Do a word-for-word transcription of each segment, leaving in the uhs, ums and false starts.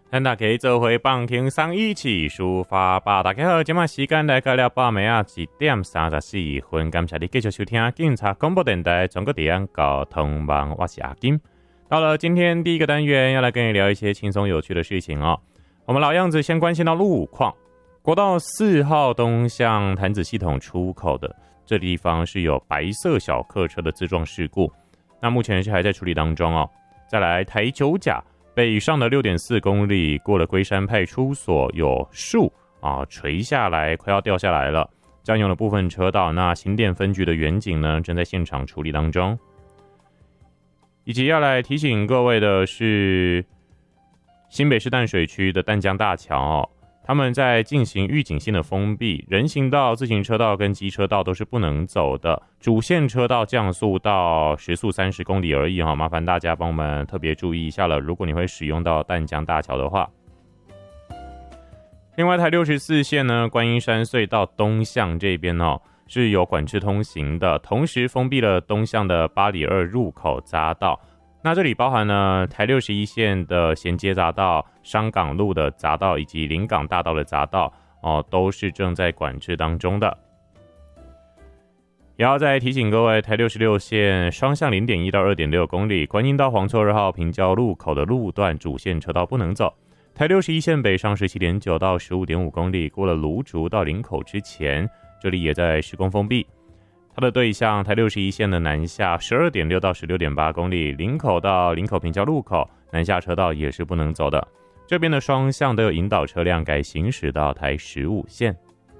咱大家做伙放轻松，一起抒发吧。大家好，今晚时间来到了八暝啊一点三十四分，感谢你继续收听警察广播电台全国地安交通网，我是阿金。到了今天第一个单元，要来跟你聊一些轻松有趣的事情哦。我们老样子，先关心到路况。国道四号东向潭子系统出口的这地方是有白色小客车的自撞事故，那目前是还在处理当中哦。再来台九甲。北上的 六点四公里过了龟山派出所，有树啊垂下来，快要掉下来了，占用了部分车道。那新店分局的员警呢，正在现场处理当中。以及要来提醒各位的是，新北市淡水区的淡江大桥哦，他们在进行预警性的封闭，人行道、自行车道跟机车道都是不能走的，主线车道降速到时速三十公里而已哈，麻烦大家帮我们特别注意一下了。如果你会使用到淡江大桥的话，另外台六十四线呢，观音山隧道东向这边哦是有管制通行的，同时封闭了东向的八里二入口匝道。那这里包含了台六十一线的衔接匝道、商港路的匝道以及临港大道的匝道哦，都是正在管制当中的。也要再提醒各位，台六十六线双向 零点一 到 二点六 公里，观音到黄厝二号平交路口的路段主线车道不能走。台六十一线北上 十七点九 到 十五点五 公里，过了芦竹到林口之前，这里也在施工封闭。它的对向台六十一线的南下 十二点六 到 十六点八 公里，林口到林口平交路口南下车道也是不能走的。这边的双向都有引导车辆改行驶到台十五线。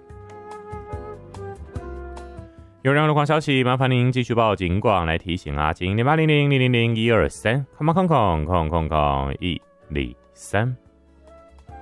有任何路况消息，麻烦您继续报警广来提醒阿金零八零零零零零一二三，空空空空空空一零三。